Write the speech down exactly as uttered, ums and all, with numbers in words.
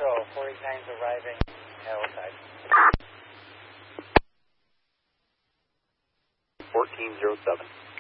Control, four eighty-nine is arriving at Hillside. fourteen zero seven.